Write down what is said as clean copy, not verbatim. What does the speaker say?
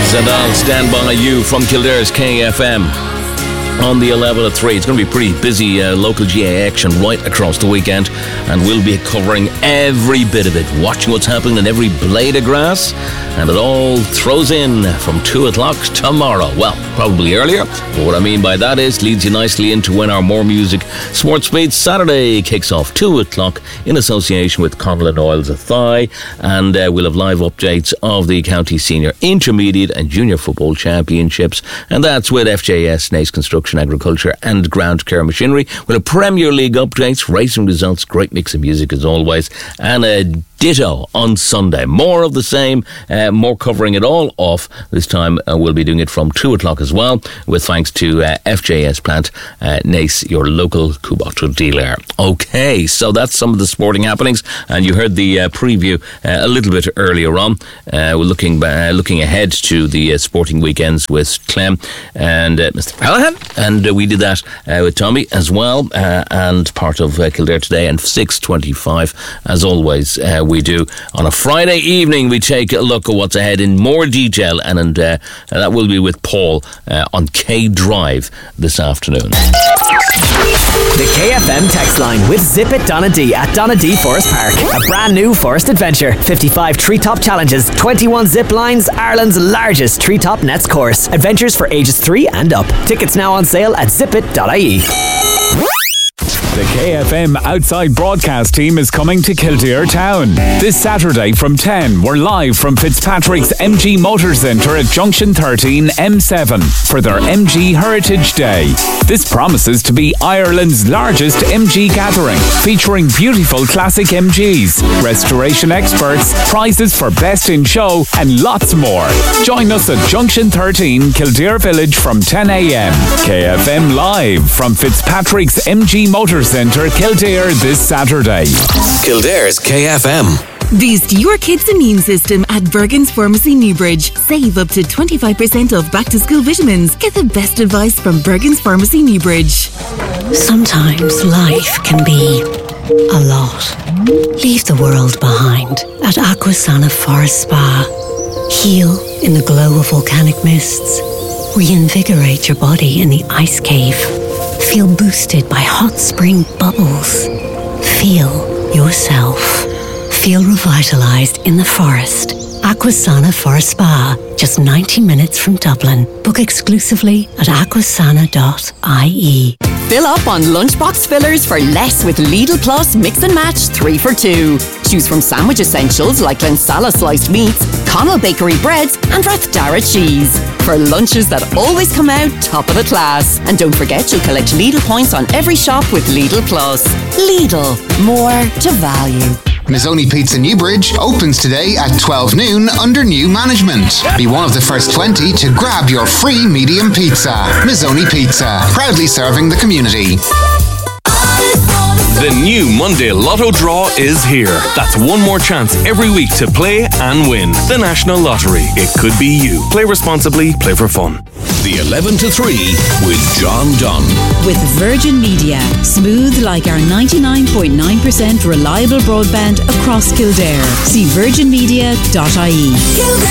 And I'll stand by you from Kildare's KFM on the 11 at 3. It's going to be pretty busy local GA action right across the weekend, and we'll be covering every bit of it, watching what's happening in every blade of grass, and it all throws in from 2 o'clock tomorrow. Well, probably earlier, but what I mean by that is leads you nicely into when our More Music Sports Beat Saturday kicks off 2 o'clock in association with Conlon Oils Athy, and we'll have live updates of the County Senior, Intermediate and Junior Football Championships, and that's with FJS, Naas Construction, Agriculture and Ground Care Machinery. We'll have Premier League updates, racing results, great mix of music as always, and a ditto on Sunday. More of the same, more covering it all off. This time we'll be doing it from 2 o'clock as well, with thanks to FJS Plant, Naas, your local Kubota dealer. Okay, so that's some of the sporting happenings, and you heard the preview a little bit earlier on. We're looking ahead to the sporting weekends with Clem and Mr. Callahan, and we did that with Tommy as well, and part of Kildare Today, and 6:25 as always. We do on a Friday evening. We take a look at what's ahead in more detail, and that will be with Paul on K Drive this afternoon. The KFM text line with Zip It Donadee at Donadee Forest Park. A brand new forest adventure. 55 treetop challenges, 21 zip lines, Ireland's largest treetop nets course. Adventures for ages 3 and up. Tickets now on sale at zipit.ie. The KFM Outside Broadcast team is coming to Kildare Town. This Saturday from 10, we're live from Fitzpatrick's MG Motor Centre at Junction 13 M7 for their MG Heritage Day. This promises to be Ireland's largest MG gathering, featuring beautiful classic MGs, restoration experts, prizes for best in show, and lots more. Join us at Junction 13, Kildare Village from 10 a.m. KFM live from Fitzpatrick's MG Motor Centre, Kildare this Saturday. Kildare's KFM. Boost your kids' immune system at Bergen's Pharmacy Newbridge. Save up to 25% off back-to-school vitamins. Get the best advice from Bergen's Pharmacy Newbridge. Sometimes life can be a lot. Leave the world behind at Aquasana Forest Spa. Heal in the glow of volcanic mists. Reinvigorate your body in the ice cave. Feel boosted by hot spring bubbles. Feel yourself. Feel revitalized in the forest. Aquasana Forest Spa, just 90 minutes from Dublin. Book exclusively at aquasana.ie. Fill up on lunchbox fillers for less with Lidl Plus Mix and Match 3 for 2. Choose from sandwich essentials like Lensala sliced meats, Connell Bakery breads, and Rathdara cheese. For lunches that always come out top of the class. And don't forget you'll collect Lidl points on every shop with Lidl Plus. Lidl, more to value. Mazzoni Pizza Newbridge opens today at 12 noon under new management. Be one of the first 20 to grab your free medium pizza. Mazzoni Pizza, proudly serving the community. The new Monday Lotto draw is here. That's one more chance every week to play and win. The National Lottery. It could be you. Play responsibly, play for fun. The 11 to 3 with John Dunn. With Virgin Media. Smooth like our 99.9% reliable broadband across Kildare. See virginmedia.ie.